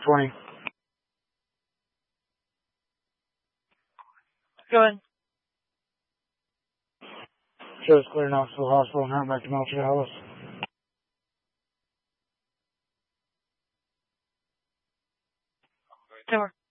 20. Go ahead. Shows clear Knoxville Hospital and back to Military Hollis. Over.